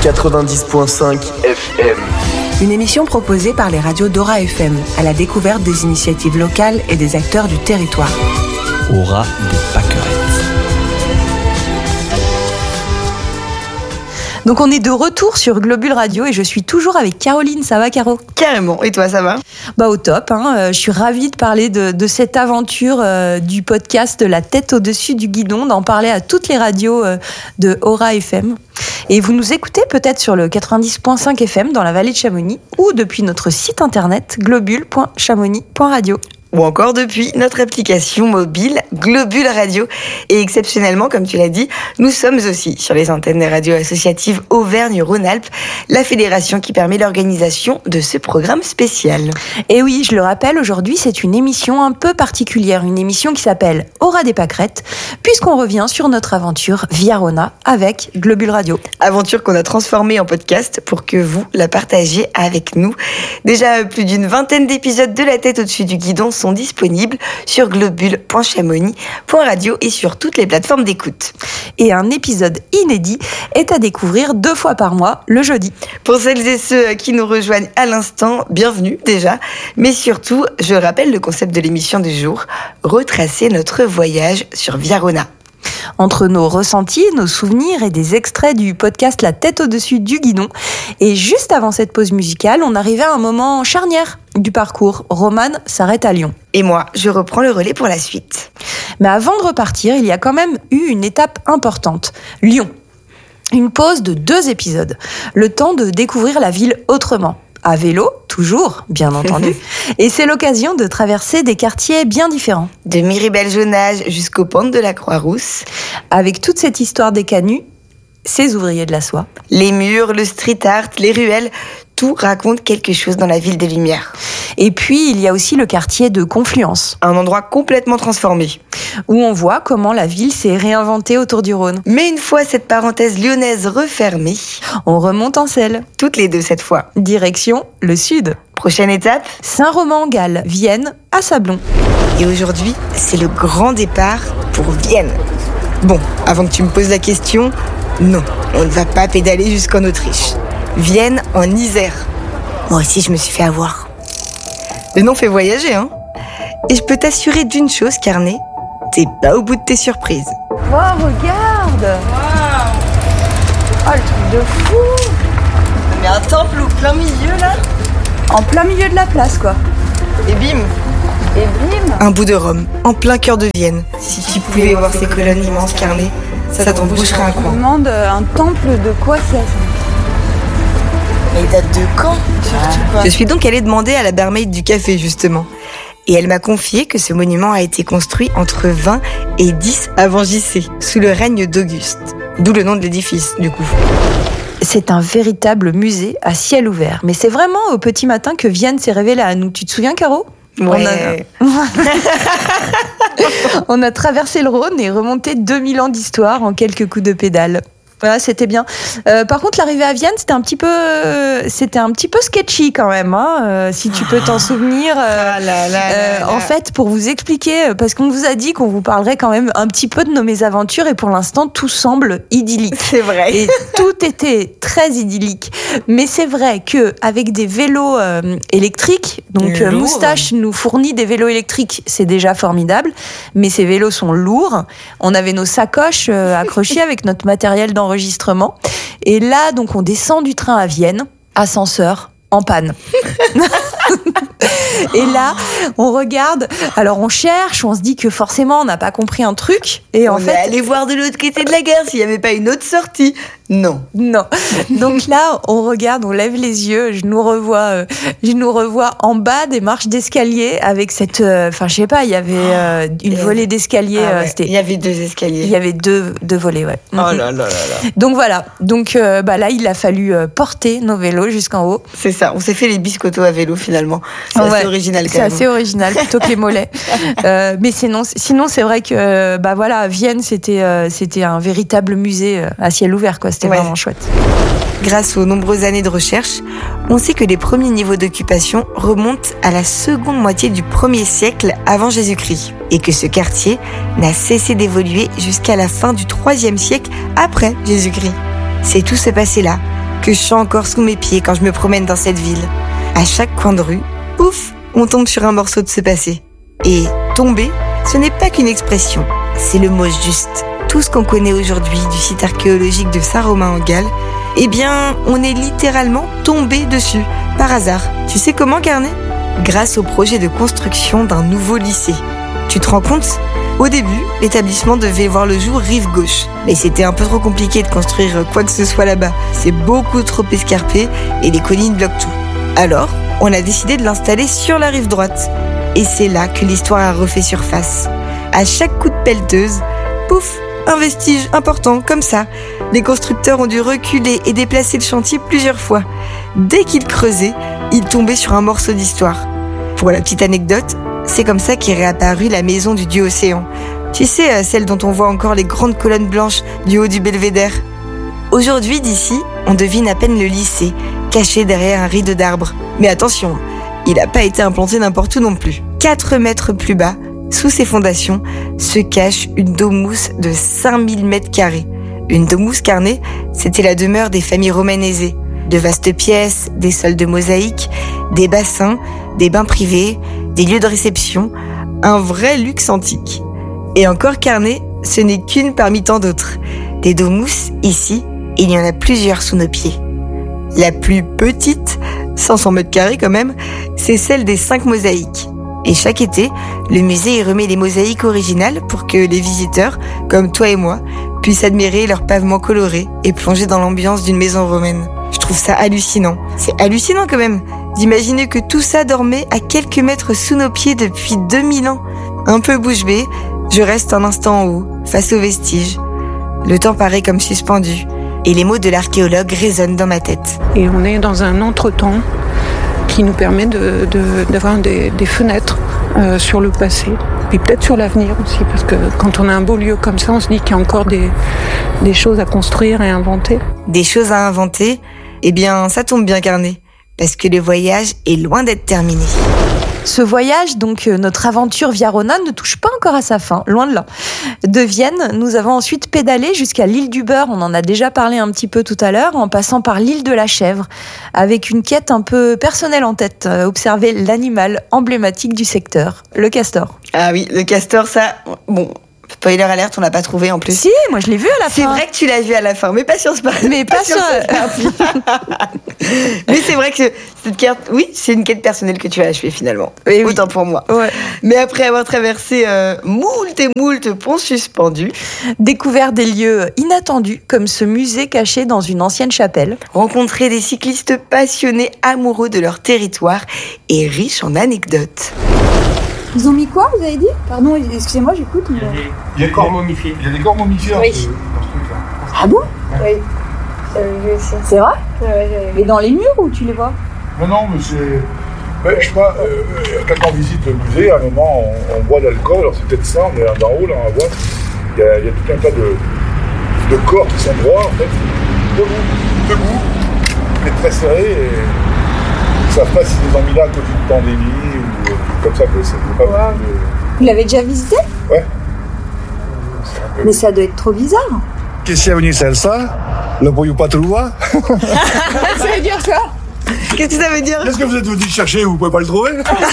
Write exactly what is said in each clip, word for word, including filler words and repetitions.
quatre-vingt-dix virgule cinq F M. Une émission proposée par les radios d'Aura F M, à la découverte des initiatives locales et des acteurs du territoire. Aura des pâquerettes. Donc on est de retour sur Globule Radio et je suis toujours avec Caroline. Ça va, Caro ? Carrément. Et toi, ça va ? Bah au top. Hein. Euh, je suis ravie de parler de, de cette aventure euh, du podcast La tête au-dessus du guidon, d'en parler à toutes les radios euh, de Aura F M. Et vous nous écoutez peut-être sur le quatre-vingt-dix virgule cinq F M dans la vallée de Chamonix ou depuis notre site internet globule point chamonix point radio. Ou encore depuis notre application mobile Globule Radio. Et exceptionnellement, comme tu l'as dit, nous sommes aussi sur les antennes des radios associatives Auvergne-Rhône-Alpes, la fédération qui permet l'organisation de ce programme spécial. Et oui, je le rappelle, aujourd'hui, c'est une émission un peu particulière, une émission qui s'appelle Aura des pâquerettes, puisqu'on revient sur notre aventure via Rona avec Globule Radio. Aventure qu'on a transformée en podcast pour que vous la partagiez avec nous. Déjà, plus d'une vingtaine d'épisodes de La tête au-dessus du guidon sont disponibles sur globule point chamonix point radio et sur toutes les plateformes d'écoute. Et un épisode inédit est à découvrir deux fois par mois, le jeudi. Pour celles et ceux qui nous rejoignent à l'instant, bienvenue déjà. Mais surtout, je rappelle le concept de l'émission du jour, retracer notre voyage sur Via Rona. Entre nos ressentis, nos souvenirs et des extraits du podcast La tête au-dessus du guidon. Et juste avant cette pause musicale, on arrivait à un moment charnière du parcours. Romane s'arrête à Lyon. Et moi, je reprends le relais pour la suite. Mais avant de repartir, il y a quand même eu une étape importante. Lyon. Une pause de deux épisodes. Le temps de découvrir la ville autrement. À vélo, toujours, bien entendu. Et c'est l'occasion de traverser des quartiers bien différents. De Miribel-Jonage jusqu'aux pentes de la Croix-Rousse. Avec toute cette histoire des canuts, ces ouvriers de la soie. Les murs, le street art, les ruelles, tout raconte quelque chose dans la ville des Lumières. Et puis, il y a aussi le quartier de Confluence. Un endroit complètement transformé. Où on voit comment la ville s'est réinventée autour du Rhône. Mais une fois cette parenthèse lyonnaise refermée, on remonte en selle. Toutes les deux cette fois. Direction le sud. Prochaine étape, Saint-Romain-Galles, Vienne, à Sablons. Et aujourd'hui, c'est le grand départ pour Vienne. Bon, avant que tu me poses la question, non, on ne va pas pédaler jusqu'en Autriche. Vienne en Isère. Moi aussi, je me suis fait avoir. Le nom fait voyager, hein. Et je peux t'assurer d'une chose, Carnet, t'es pas au bout de tes surprises. Oh, regarde. Wow. Oh, le truc de fou. Mais un temple au plein milieu, là. En plein milieu de la place, quoi. Et bim. Et bim. Un bout de Rome, en plein cœur de Vienne. Si, si tu pouvais voir ces colonnes immenses, Carnet, ça, ça t'en boucherait un coin. Je me demande un temple de quoi c'est, ça. Mais il date de quand, surtout pas. Je suis donc allée demander à la barmaid du café, justement. Et elle m'a confié que ce monument a été construit entre vingt et dix avant J C, sous le règne d'Auguste. D'où le nom de l'édifice, du coup. C'est un véritable musée à ciel ouvert. Mais c'est vraiment au petit matin que Vienne s'est révélée à nous. Tu te souviens, Caro ? Ouais. On a... On a traversé le Rhône et remonté deux mille ans d'histoire en quelques coups de pédale. Voilà, c'était bien. Euh, par contre, l'arrivée à Vienne, c'était un petit peu, euh, c'était un petit peu sketchy quand même, hein, euh, si tu peux t'en souvenir. Euh, ah là là euh, là là. En fait, pour vous expliquer, parce qu'on vous a dit qu'on vous parlerait quand même un petit peu de nos mésaventures, et pour l'instant, tout semble idyllique. C'est vrai. Et tout était très idyllique. Mais c'est vrai que avec des vélos euh, électriques, donc euh, Moustache nous fournit des vélos électriques, c'est déjà formidable. Mais ces vélos sont lourds. On avait nos sacoches euh, accrochées avec notre matériel d'enregistrement. enregistrement. Et là, donc, on descend du train à Vienne, ascenseur en panne. Et là, on regarde, alors on cherche, on se dit que forcément, on n'a pas compris un truc. Et on en fait, est allé voir de l'autre côté de la gare s'il n'y avait pas une autre sortie. Non. Non. Donc là, on regarde, on lève les yeux, je nous revois, euh, je nous revois en bas des marches d'escalier avec cette, enfin, euh, je sais pas, il y avait euh, une oh, volée d'escalier. Ah ouais. euh, c'était... Il y avait deux escaliers. Il y avait deux, deux volets, ouais. Oh là là là là. Donc voilà. Donc euh, bah là, il a fallu euh, porter nos vélos jusqu'en haut. C'est ça. On s'est fait les biscottos à vélo finalement. C'est ouais. assez original quand C'est même. assez original plutôt que les mollets. euh, mais sinon, sinon c'est vrai que bah voilà, Vienne, c'était, euh, c'était un véritable musée à ciel ouvert, quoi. C'était ouais. vraiment chouette. Grâce aux nombreuses années de recherche, on sait que les premiers niveaux d'occupation remontent à la seconde moitié du premier siècle avant Jésus-Christ et que ce quartier n'a cessé d'évoluer jusqu'à la fin du troisième siècle après Jésus-Christ. C'est tout ce passé-là, que je sens encore sous mes pieds quand je me promène dans cette ville. À chaque coin de rue, pouf, on tombe sur un morceau de ce passé. Et tomber, ce n'est pas qu'une expression, c'est le mot juste. Tout ce qu'on connaît aujourd'hui du site archéologique de Saint-Romain en Galles, eh bien, on est littéralement tombé dessus, par hasard. Tu sais comment, Carnet ? Grâce au projet de construction d'un nouveau lycée. Tu te rends compte ? Au début, l'établissement devait voir le jour rive gauche. Mais c'était un peu trop compliqué de construire quoi que ce soit là-bas. C'est beaucoup trop escarpé et les collines bloquent tout. Alors, on a décidé de l'installer sur la rive droite. Et c'est là que l'histoire a refait surface. À chaque coup de pelleteuse, pouf, un vestige important, comme ça. Les constructeurs ont dû reculer et déplacer le chantier plusieurs fois. Dès qu'ils creusaient, ils tombaient sur un morceau d'histoire. Pour la petite anecdote, c'est comme ça qu'est réapparue la maison du dieu Océan. Tu sais, celle dont on voit encore les grandes colonnes blanches du haut du belvédère. Aujourd'hui, d'ici, on devine à peine le lycée, caché derrière un rideau d'arbres. Mais attention, il n'a pas été implanté n'importe où non plus. Quatre mètres plus bas, sous ses fondations, se cache une domus de cinq mille mètres carrés. Une domus, Carnet, c'était la demeure des familles romaines aisées. De vastes pièces, des sols de mosaïque, des bassins, des bains privés, des lieux de réception, un vrai luxe antique. Et encore, Carnet, ce n'est qu'une parmi tant d'autres. Des domus, ici, il y en a plusieurs sous nos pieds. La plus petite, cinq cents mètres carrés quand même, c'est celle des cinq mosaïques. Et chaque été, le musée y remet les mosaïques originales pour que les visiteurs, comme toi et moi, puissent admirer leurs pavements colorés et plonger dans l'ambiance d'une maison romaine. Je trouve ça hallucinant. C'est hallucinant quand même d'imaginer que tout ça dormait à quelques mètres sous nos pieds depuis deux mille ans. Un peu bouche bée, je reste un instant en haut, face aux vestiges. Le temps paraît comme suspendu et les mots de l'archéologue résonnent dans ma tête. Et on est dans un entretemps qui nous permet de, de, d'avoir des, des fenêtres euh, sur le passé, puis peut-être sur l'avenir aussi, parce que quand on a un beau lieu comme ça, on se dit qu'il y a encore des, des choses à construire et à inventer. Des choses à inventer ? Eh bien, ça tombe bien, Carnet, parce que le voyage est loin d'être terminé. Ce voyage, donc notre aventure via Rona, ne touche pas encore à sa fin, loin de là. De Vienne, nous avons ensuite pédalé jusqu'à l'île du Beurre, on en a déjà parlé un petit peu tout à l'heure, en passant par l'île de la Chèvre, avec une quête un peu personnelle en tête, observer l'animal emblématique du secteur, le castor. Ah oui, le castor, ça, bon... Spoiler alert, on l'a pas trouvé en plus. Si, moi je l'ai vu à la c'est fin. C'est vrai que tu l'as vu à la fin, mais pas sur ce Mais pas, pas sur ce Mais c'est vrai que cette carte, oui, c'est une quête personnelle que tu as achevée finalement. Et Autant oui. pour moi. Ouais. Mais après avoir traversé euh, moult et moult ponts suspendus, découvert des lieux inattendus comme ce musée caché dans une ancienne chapelle, rencontré des cyclistes passionnés, amoureux de leur territoire et riches en anecdotes. Ils ont mis quoi, vous avez dit ? Pardon, excusez-moi, j'écoute. Mais... Il y a des corps momifiés. Il y a des corps momifiés oui. dans ce truc-là. Ah bon ? Oui. C'est vrai ? Ouais, mais dans les murs ou tu les vois ? Non, non, mais c'est... Ouais, je sais pas, euh, quand on visite le musée, à un moment, on, on boit de l'alcool, alors c'est peut-être ça, on est d'en haut, là, on voit. Il y a, il y a tout un tas de, de corps qui sont droits, en fait, debout, debout, mais très serrés, et ils ne savent pas si les ont mis là à cause d'une pandémie, ou comme ça, que ça ne peut pas... Wow. De... Vous l'avez déjà visité ? Ouais. Mais ça doit être trop bizarre. Qu'est-ce que c'est venu ça ? Le boyou pas trouvé ? Ça veut dire quoi ? Qu'est-ce que ça veut dire ? Qu'est-ce que vous êtes venu chercher et vous pouvez pas le trouver ?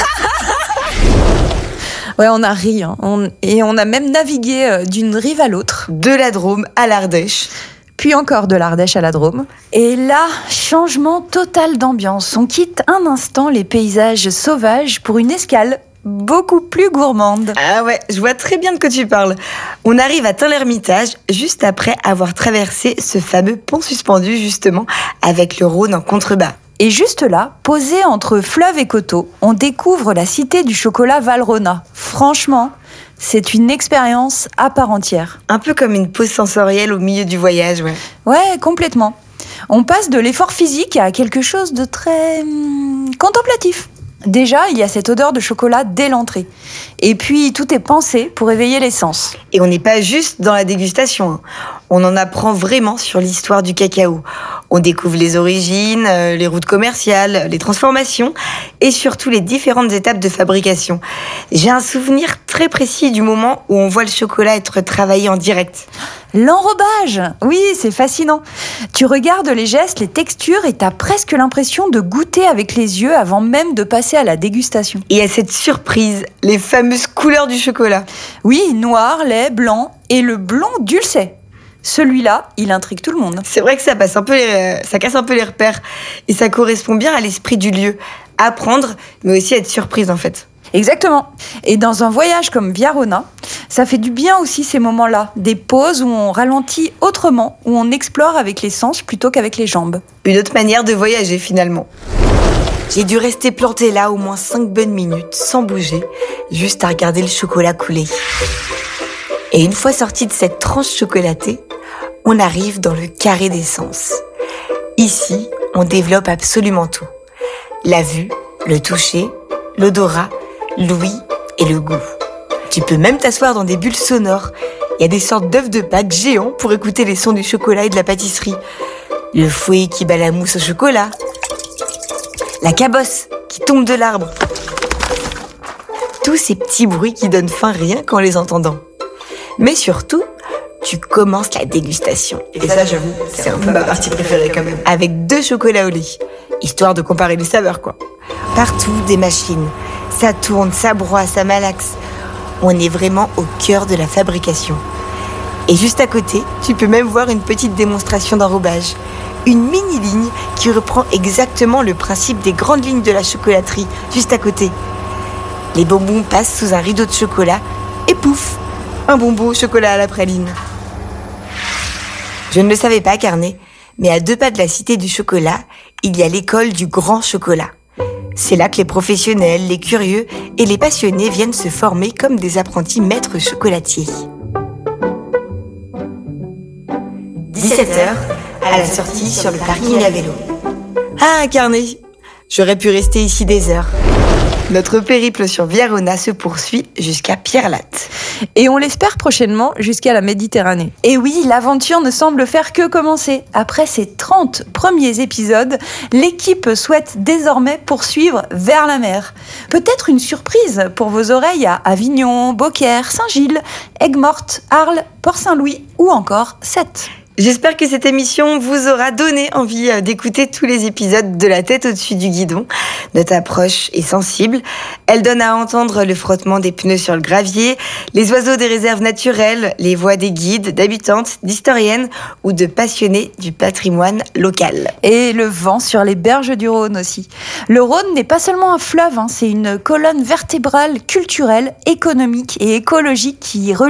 Ouais, on a ri, hein. on... et on a même navigué d'une rive à l'autre. De la Drôme à l'Ardèche. Puis encore de l'Ardèche à la Drôme. Et là, changement total d'ambiance. On quitte un instant les paysages sauvages pour une escale beaucoup plus gourmande. Ah ouais, je vois très bien de quoi tu parles. On arrive à Tain-l'Hermitage juste après avoir traversé ce fameux pont suspendu justement avec le Rhône en contrebas. Et juste là, posé entre fleuve et coteau, on découvre la cité du chocolat Valrhona. Franchement, c'est une expérience à part entière. Un peu comme une pause sensorielle au milieu du voyage, ouais. Ouais, complètement. On passe de l'effort physique à quelque chose de très hum, contemplatif. Déjà, il y a cette odeur de chocolat dès l'entrée. Et puis, tout est pensé pour éveiller les sens. Et on n'est pas juste dans la dégustation. Hein. On en apprend vraiment sur l'histoire du cacao. On découvre les origines, euh, les routes commerciales, les transformations et surtout les différentes étapes de fabrication. J'ai un souvenir très précis du moment où on voit le chocolat être travaillé en direct. L'enrobage, oui, c'est fascinant. Tu regardes les gestes, les textures et t'as presque l'impression de goûter avec les yeux avant même de passer à la dégustation. Et à cette surprise, les fameuses couleurs du chocolat. Oui, noir, lait, blanc et le blond dulcet. Celui-là, il intrigue tout le monde. C'est vrai que ça passe un peu les, ça casse un peu les repères et ça correspond bien à l'esprit du lieu. Apprendre, mais aussi être surprise en fait. Exactement. Et dans un voyage comme Viarona, ça fait du bien aussi ces moments-là, des pauses où on ralentit autrement, où on explore avec les sens plutôt qu'avec les jambes. Une autre manière de voyager finalement. J'ai dû rester plantée là au moins cinq bonnes minutes, sans bouger, juste à regarder le chocolat couler. Et une fois sorti de cette tranche chocolatée, on arrive dans le carré des sens. Ici, on développe absolument tout. La vue, le toucher, l'odorat, l'ouïe et le goût. Tu peux même t'asseoir dans des bulles sonores. Il y a des sortes d'œufs de Pâques géants pour écouter les sons du chocolat et de la pâtisserie. Le fouet qui bat la mousse au chocolat. La cabosse qui tombe de l'arbre. Tous ces petits bruits qui donnent faim rien qu'en les entendant. Mais surtout, tu commences la dégustation. Et ça, j'avoue, c'est un peu ma partie préférée quand même. Avec deux chocolats au lait, histoire de comparer les saveurs, quoi. Partout, des machines. Ça tourne, ça broie, ça malaxe. On est vraiment au cœur de la fabrication. Et juste à côté, tu peux même voir une petite démonstration d'enrobage. Une mini-ligne qui reprend exactement le principe des grandes lignes de la chocolaterie, juste à côté. Les bonbons passent sous un rideau de chocolat et pouf, un bonbon au chocolat à la praline. Je ne le savais pas, Carnet, mais à deux pas de la Cité du Chocolat, il y a l'école du Grand Chocolat. C'est là que les professionnels, les curieux et les passionnés viennent se former comme des apprentis maîtres chocolatiers. dix-sept heures, à la sortie sur le parking à vélo. Ah, Carnet, j'aurais pu rester ici des heures. Notre périple sur Viarona se poursuit jusqu'à Pierre-Latte. Et on l'espère prochainement jusqu'à la Méditerranée. Et oui, l'aventure ne semble faire que commencer. Après ces trente premiers épisodes, l'équipe souhaite désormais poursuivre vers la mer. Peut-être une surprise pour vos oreilles à Avignon, Beaucaire, Saint-Gilles, Aigues-Mortes, Arles, Port-Saint-Louis ou encore Sète. J'espère que cette émission vous aura donné envie d'écouter tous les épisodes de La tête au-dessus du guidon. Notre approche est sensible. Elle donne à entendre le frottement des pneus sur le gravier, les oiseaux des réserves naturelles, les voix des guides, d'habitantes, d'historiennes ou de passionnés du patrimoine local. Et le vent sur les berges du Rhône aussi. Le Rhône n'est pas seulement un fleuve, hein, c'est une colonne vertébrale culturelle, économique et écologique qui relie